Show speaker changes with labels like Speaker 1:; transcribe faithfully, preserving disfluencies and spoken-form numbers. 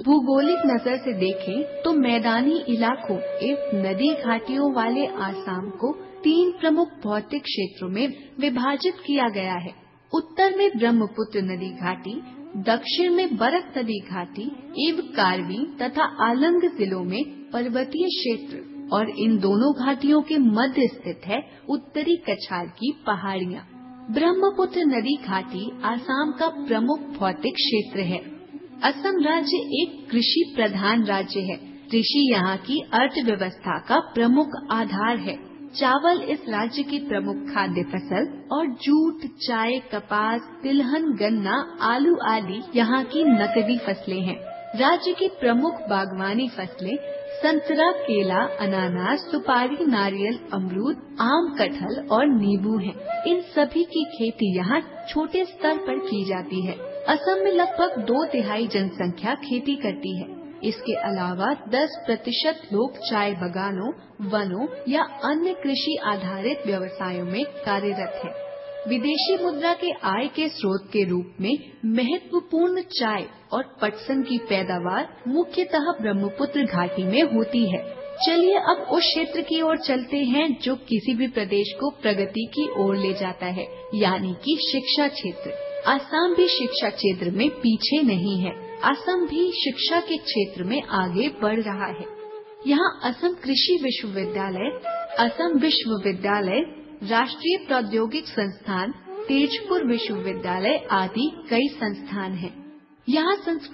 Speaker 1: भूगोलिक नजर से देखें तो मैदानी इलाकों एवं नदी घाटियों वाले आसाम को तीन प्रमुख भौतिक क्षेत्रों में विभाजित किया गया है। उत्तर में ब्रह्मपुत्र नदी घाटी, दक्षिण में बरक नदी घाटी एवं कार्बी तथा आलंग जिलों में पर्वतीय क्षेत्र और इन दोनों घाटियों के मध्य स्थित है उत्तरी कछार की पहाड़ियाँ। ब्रह्मपुत्र नदी घाटी आसाम का प्रमुख भौतिक क्षेत्र है। असम राज्य एक कृषि प्रधान राज्य है। कृषि यहाँ की अर्थव्यवस्था का प्रमुख आधार है। चावल इस राज्य की प्रमुख खाद्य फसल और जूट, चाय, कपास, तिलहन, गन्ना, आलू आदि यहाँ की नकदी फसलें हैं। राज्य की प्रमुख बागवानी फसलें संतरा, केला, अनानास, सुपारी, नारियल, अमरूद, आम, कटहल और नींबू हैं। इन सभी की खेती यहाँ छोटे स्तर पर की जाती है। असम में लगभग दो तिहाई जनसंख्या खेती करती है। इसके अलावा दस प्रतिशत लोग चाय बगानों, वनों या अन्य कृषि आधारित व्यवसायों में कार्यरत हैं। विदेशी मुद्रा के आय के स्रोत के रूप में महत्वपूर्ण चाय और पटसन की पैदावार मुख्यतः ब्रह्मपुत्र घाटी में होती है। चलिए अब उस क्षेत्र की ओर चलते हैं जो किसी भी प्रदेश को प्रगति की ओर ले जाता है, यानी कि शिक्षा क्षेत्र। असम भी शिक्षा क्षेत्र में पीछे नहीं है। असम भी शिक्षा के क्षेत्र में आगे बढ़ रहा है। यहाँ असम कृषि विश्वविद्यालय, असम विश्वविद्यालय, राष्ट्रीय प्रौद्योगिक संस्थान, तेजपुर विश्वविद्यालय आदि कई संस्थान हैं। यहाँ संस्कृत